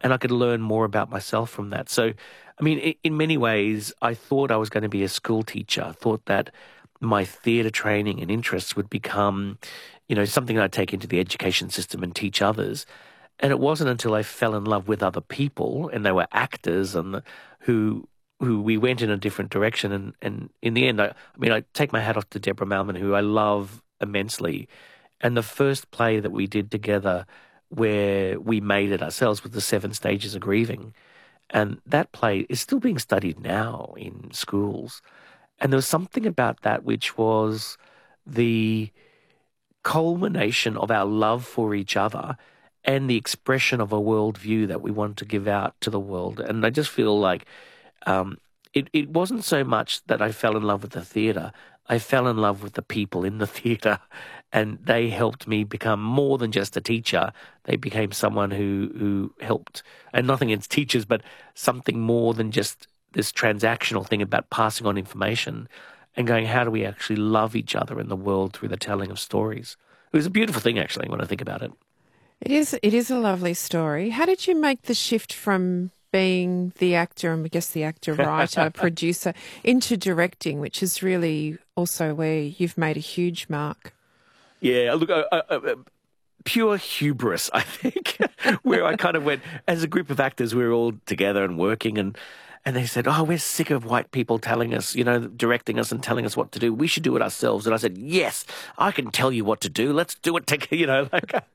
and I could learn more about myself from that. So, I mean, in many ways, I thought I was going to be a school teacher. I thought that my theatre training and interests would become, something I'd take into the education system and teach others. And it wasn't until I fell in love with other people, and they were actors, and who we went in a different direction. And in the end, I take my hat off to Deborah Malman, who I love immensely. And the first play that we did together where we made it ourselves was The Seven Stages of Grieving. And that play is still being studied now in schools. And there was something about that which was the culmination of our love for each other and the expression of a worldview that we want to give out to the world. And I just feel like it wasn't so much that I fell in love with the theatre. I fell in love with the people in the theatre, and they helped me become more than just a teacher. They became someone who helped, and nothing against teachers, but something more than just this transactional thing about passing on information and going, how do we actually love each other in the world through the telling of stories? It was a beautiful thing, actually, when I think about it. It is a lovely story. How did you make the shift from being the actor, and I guess the actor, writer, producer, into directing, which is really also where you've made a huge mark? Yeah, look, pure hubris, I think, where I kind of went, as a group of actors, we were all together and working, and they said, oh, we're sick of white people telling us, directing us and telling us what to do. We should do it ourselves. And I said, yes, I can tell you what to do. Let's do it together.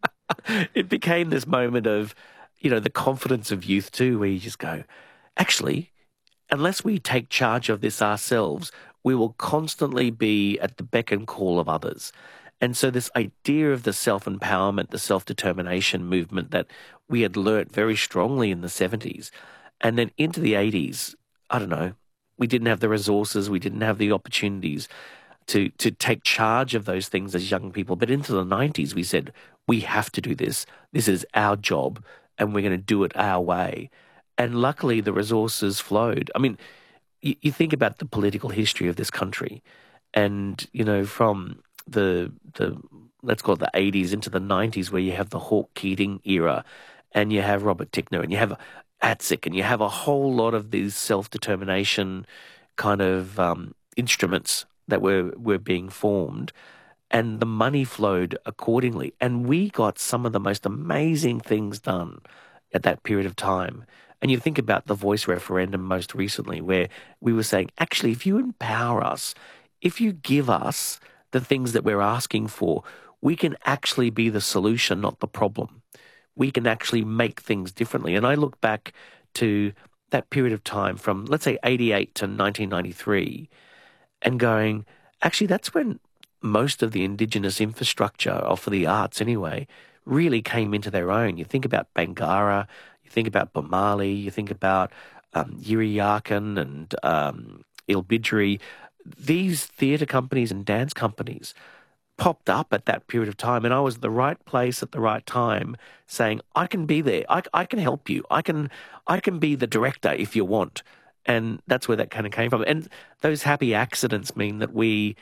It became this moment of, the confidence of youth too, where you just go, actually, unless we take charge of this ourselves, we will constantly be at the beck and call of others. And so this idea of the self-empowerment, the self-determination movement that we had learnt very strongly in the 70s, and then into the 80s, I don't know, we didn't have the resources, we didn't have the opportunities to take charge of those things as young people. But into the 90s, we said, we have to do this. This is our job, and we're going to do it our way. And luckily, the resources flowed. I mean, you think about the political history of this country, and, from the let's call it the 80s into the 90s, where you have the Hawke Keating era, and you have Robert Tickner, and you have ATSIC, and you have a whole lot of these self-determination kind of instruments that were being formed, and the money flowed accordingly. And we got some of the most amazing things done at that period of time. And you think about the voice referendum most recently, where we were saying, actually, if you empower us, if you give us the things that we're asking for, we can actually be the solution, not the problem. We can actually make things differently. And I look back to that period of time from, let's say, 88 to 1993, and going, actually, that's when most of the Indigenous infrastructure, or for the arts anyway, really came into their own. You think about Bangarra, you think about Bamali, you think about Yiriyarkan and Ilbidjeri. These theatre companies and dance companies popped up at that period of time, and I was at the right place at the right time, saying, I can be there. I can help you. I can be the director if you want. And that's where that kind of came from. And those happy accidents mean that we,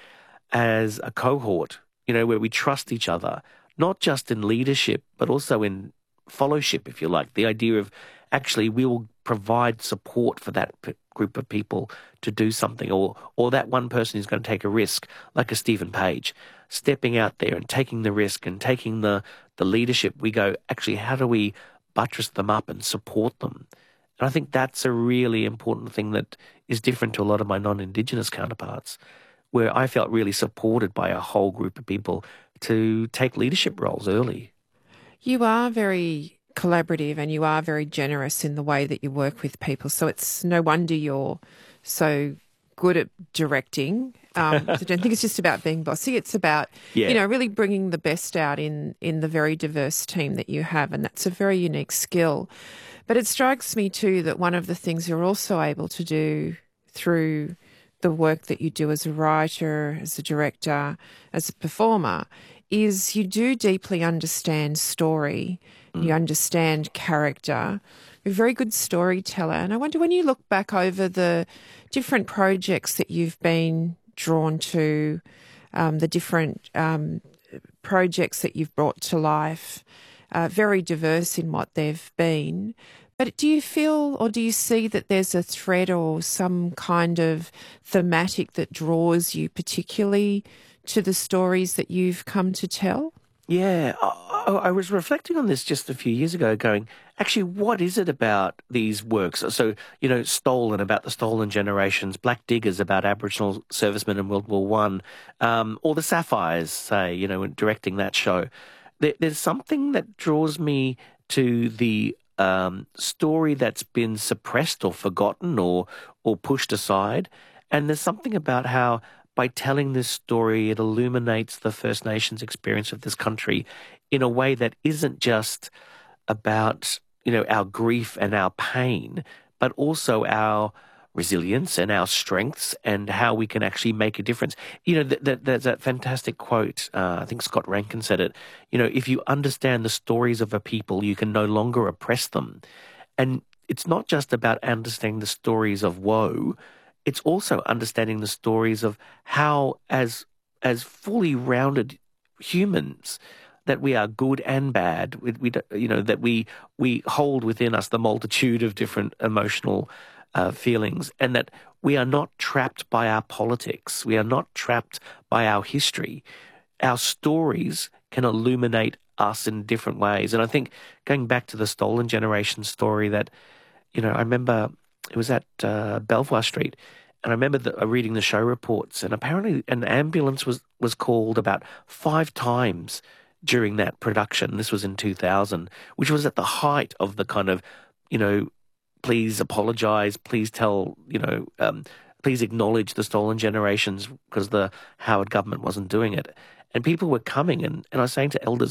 as a cohort, where we trust each other, not just in leadership, but also in fellowship, if you like. The idea of actually we will provide support for that group of people to do something, or that one person who's going to take a risk, like a Stephen Page, stepping out there and taking the risk and taking the leadership. We go, actually, how do we buttress them up and support them? And I think that's a really important thing that is different to a lot of my non-Indigenous counterparts, where I felt really supported by a whole group of people to take leadership roles early. You are very collaborative, and you are very generous in the way that you work with people. So it's no wonder you're so good at directing. I don't think it's just about being bossy. It's about, really bringing the best out in the very diverse team that you have. And that's a very unique skill. But it strikes me too that one of the things you're also able to do through the work that you do as a writer, as a director, as a performer, is you do deeply understand story, you understand character. You're a very good storyteller. And I wonder, when you look back over the different projects that you've been drawn to, the different projects that you've brought to life, very diverse in what they've been, But do you feel or do you see that there's a thread or some kind of thematic that draws you particularly to the stories that you've come to tell? Yeah, I was reflecting on this just a few years ago, going, actually, what is it about these works? So, Stolen, about the stolen generations, Black Diggers, about Aboriginal servicemen in World War One, or the Sapphires, say, in directing that show. There's something that draws me to the story that's been suppressed or forgotten or pushed aside, and there's something about how by telling this story, it illuminates the First Nations experience of this country in a way that isn't just about, our grief and our pain, but also our resilience and our strengths and how we can actually make a difference. There's that fantastic quote, I think Scott Rankin said it, if you understand the stories of a people, you can no longer oppress them. And it's not just about understanding the stories of woe, it's also understanding the stories of how, as fully rounded humans, that we are good and bad. That we hold within us the multitude of different emotional feelings, and that we are not trapped by our politics. We are not trapped by our history. Our stories can illuminate us in different ways. And I think going back to the Stolen Generation story, that I remember it was at Belvoir Street. And I remember reading the show reports, and apparently an ambulance was called about 5 times during that production. This was in 2000, which was at the height of the kind of, please apologize, please tell, please acknowledge the stolen generations, because the Howard government wasn't doing it. And people were coming, and I was saying to elders,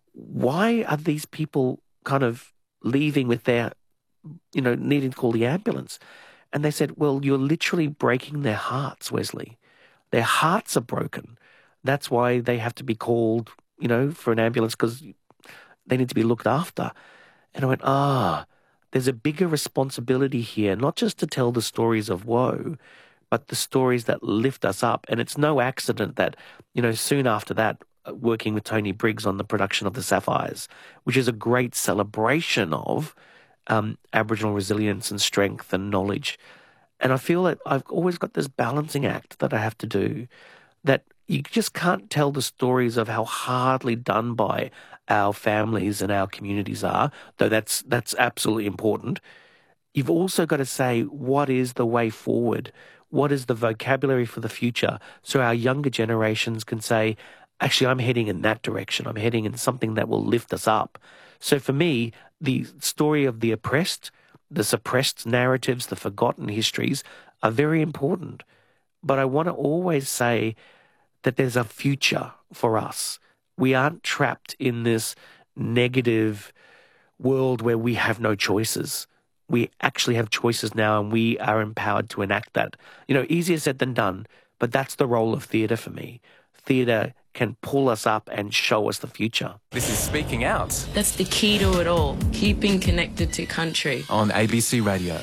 why are these people kind of leaving with their, needing to call the ambulance? And they said, well, you're literally breaking their hearts, Wesley. Their hearts are broken. That's why they have to be called, for an ambulance, because they need to be looked after. And I went, there's a bigger responsibility here, not just to tell the stories of woe, but the stories that lift us up. And it's no accident that, soon after that, working with Tony Briggs on the production of The Sapphires, which is a great celebration of Aboriginal resilience and strength and knowledge. And I feel that I've always got this balancing act that I have to do, that you just can't tell the stories of how hardly done by our families and our communities are, though that's absolutely important. You've also got to say, what is the way forward? What is the vocabulary for the future? So our younger generations can say, actually, I'm heading in that direction. I'm heading in something that will lift us up. So for me, the story of the oppressed, the suppressed narratives, the forgotten histories are very important. But I want to always say that there's a future for us. We aren't trapped in this negative world where we have no choices. We actually have choices now, and we are empowered to enact that. Easier said than done, but that's the role of theatre for me. Theatre can pull us up and show us the future. This is Speaking Out. That's the key to it all, keeping connected to country. On ABC Radio.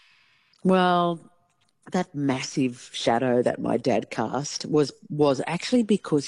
Well, that massive shadow that my dad cast was actually because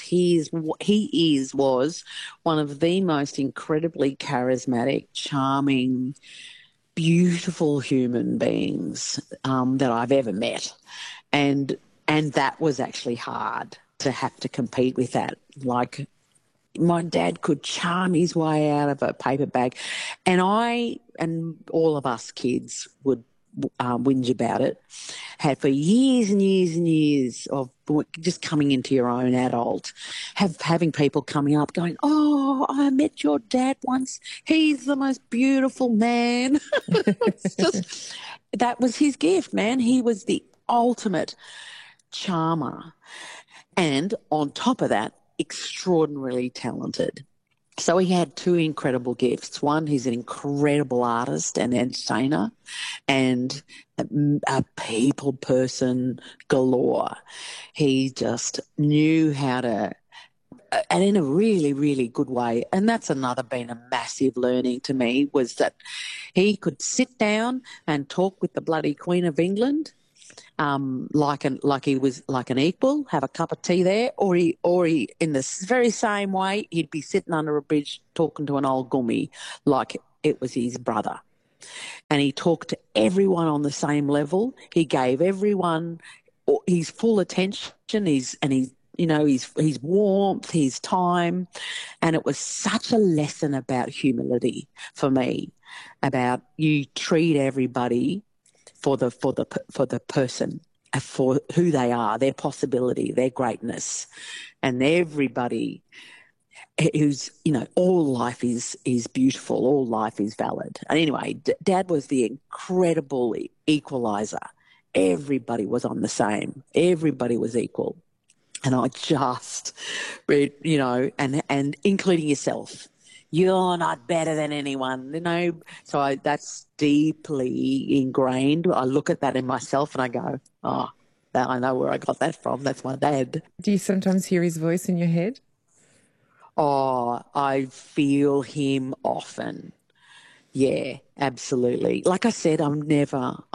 was one of the most incredibly charismatic, charming, beautiful human beings that I've ever met. And that was actually hard to have to compete with that. Like, my dad could charm his way out of a paper bag, and I and all of us kids would whinge about it. Had for years and years and years of just coming into your own adult, having people coming up going, "Oh, I met your dad once. He's the most beautiful man." It's just, that was his gift, man. He was the ultimate charmer. And on top of that, extraordinarily talented. So he had 2 incredible gifts. One, he's an incredible artist and entertainer, and a people person galore. He just knew how to, and in a really, really good way. And that's been a massive learning to me, was that he could sit down and talk with the bloody Queen of England, like he was like an equal, have a cup of tea there, or he in the very same way, he'd be sitting under a bridge talking to an old gummy like it was his brother. and he talked to everyone on the same level. He gave everyone his full attention, his warmth, his time, and it was such a lesson about humility for me, about you treat everybody for the person, for who they are, their possibility, their greatness, and everybody who's, all life is beautiful, all life is valid. And anyway, Dad was the incredible equalizer. Everybody was on the same. Everybody was equal. And I just, and including yourself. You're not better than anyone, So that's deeply ingrained. I look at that in myself and I go, oh, I know where I got that from. That's my dad. Do you sometimes hear his voice in your head? Oh, I feel him often. Yeah, absolutely. Like I said, I've got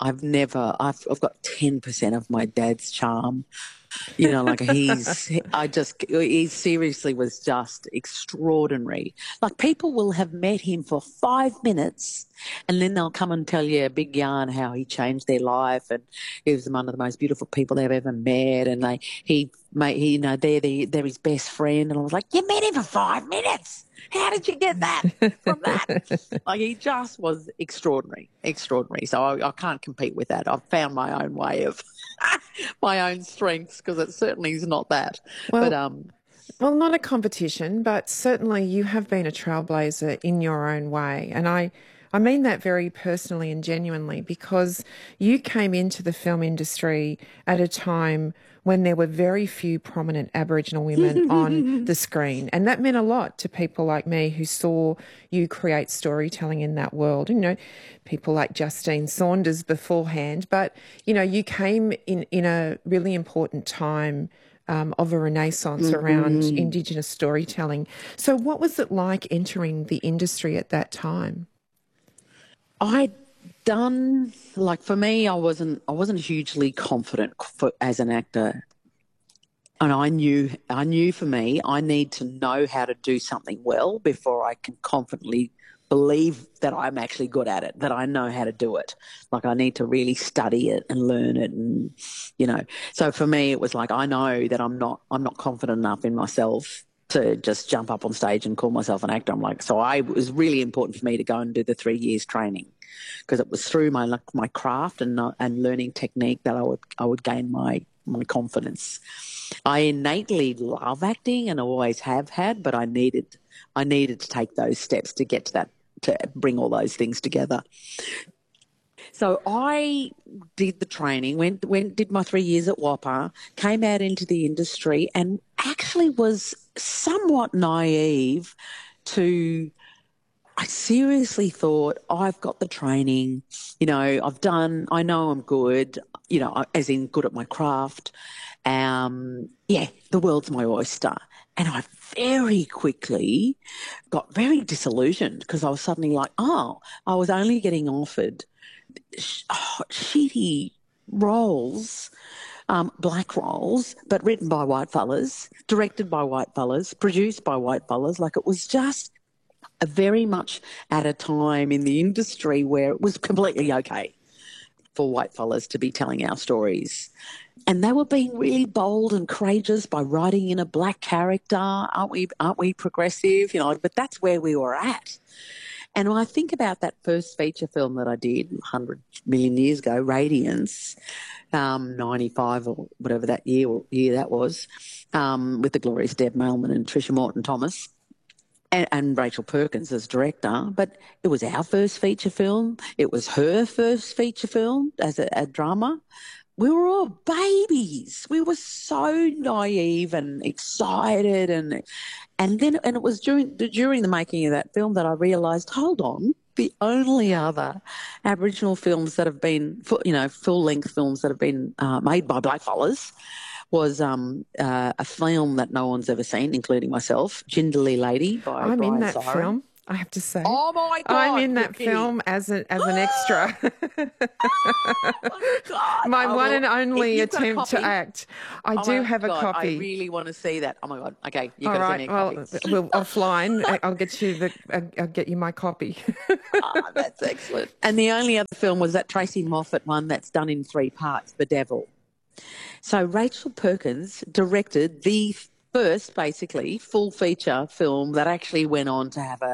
10% of my dad's charm. He seriously was just extraordinary. Like, people will have met him for 5 minutes and then they'll come and tell you a big yarn how he changed their life, and he was one of the most beautiful people they've ever met, and they're his best friend. And I was like, you met him for 5 minutes? How did you get that from that? Like, he just was extraordinary. So I can't compete with that. I've found my own way of my own strengths, because it certainly is not that. Well, not a competition, but certainly you have been a trailblazer in your own way. And I mean that very personally and genuinely, because you came into the film industry at a time when there were very few prominent Aboriginal women on the screen. And that meant a lot to people like me who saw you create storytelling in that world. People like Justine Saunders beforehand. But, you came in a really important time of a renaissance around Indigenous storytelling. So what was it like entering the industry at that time? For me, I wasn't hugely confident as an actor, and I knew for me, I need to know how to do something well before I can confidently believe that I'm actually good at it, that I know how to do it. Like, I need to really study it and learn it, and So for me, it was like, I know that I'm not confident enough in myself to just jump up on stage and call myself an actor. It was really important for me to go and do the 3 years training, because it was through my craft and learning technique that I would gain my confidence. I innately love acting and always have had, but I needed to take those steps to get to that, to bring all those things together. So I did the training, did my 3 years at WAPA, came out into the industry, and actually was somewhat naive to. I seriously thought, I've got the training, I know I'm good, as in good at my craft. The world's my oyster. And I very quickly got very disillusioned, because I was suddenly like, I was only getting offered shitty roles, black roles, but written by white fellas, directed by white fellas, produced by white fellas. Like, it was just very much at a time in the industry where it was completely okay for white fellas to be telling our stories. And they were being really bold and courageous by writing in a black character. Aren't we progressive? But that's where we were at. And when I think about that first feature film that I did 100 million years ago, Radiance, 95 or whatever that year that was, with the glorious Deb Mailman and Tricia Morton-Thomas, and Rachel Perkins as director, but it was our first feature film. It was her first feature film as a drama. We were all babies. We were so naive and excited, and it was during the making of that film that I realised, hold on, the only other Aboriginal films that have been, full length films that have been made by blackfellas was a film that no one's ever seen, including myself, Jindalee Lady by I'm Brian in that Siren. film. I have to say. Oh my God! I'm in you're that kidding. film as an extra. Oh God! My one and If only you've got a attempt to copy- act. I Oh do my have a God, copy. I really want to see that. Oh my God! Okay, you've All got to send me right. a Well, copy. we'll offline. I'll get you I'll get you my copy. Ah, that's excellent. And the only other film was that Tracy Moffat one that's done in 3 parts, The Devil. So Rachel Perkins directed the first, basically, full feature film that actually went on to have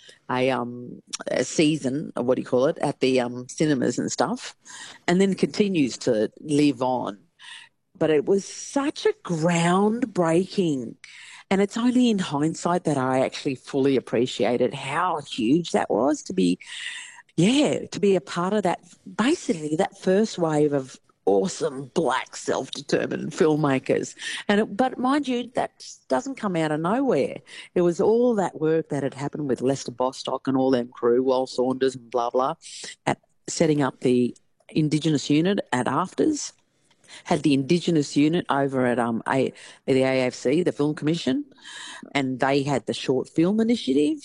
a season, or what do you call it, at the cinemas and stuff, and then continues to live on. But it was such a groundbreaking, and it's only in hindsight that I actually fully appreciated how huge that was to be a part of that, basically that first wave of awesome black self-determined filmmakers. But mind you, that doesn't come out of nowhere. It was all that work that had happened with Lester Bostock and all them crew, Wal Saunders and blah, blah, at setting up the Indigenous unit at Afters. Had the Indigenous unit over at the AFC, the Film Commission, and they had the short film initiative.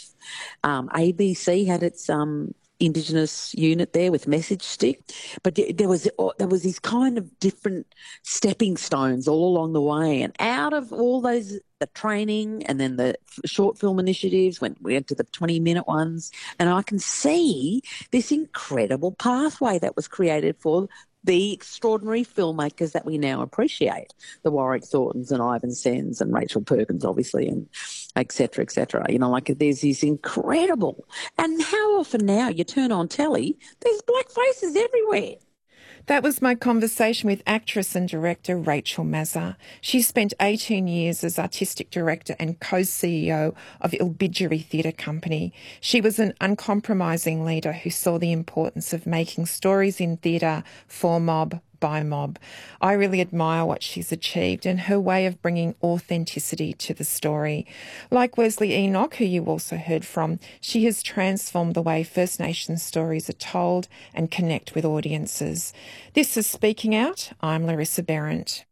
ABC had its Indigenous unit there with Message Stick, but there was these kind of different stepping stones all along the way, and out of all those, the training and then the short film initiatives we went to the 20-minute ones, and I can see this incredible pathway that was created for the extraordinary filmmakers that we now appreciate, the Warwick Thorntons and Ivan Sens and Rachel Perkins, obviously, and et cetera, et cetera. You know, like there's these incredible, and how often now you turn on telly, there's black faces everywhere. That was my conversation with actress and director Rachel Mazza. She spent 18 years as artistic director and co-CEO of Ilbidjeri Theatre Company. She was an uncompromising leader who saw the importance of making stories in theatre for mob, by mob. I really admire what she's achieved and her way of bringing authenticity to the story. Like Wesley Enoch, who you also heard from, she has transformed the way First Nations stories are told and connect with audiences. This is Speaking Out. I'm Larissa Behrendt.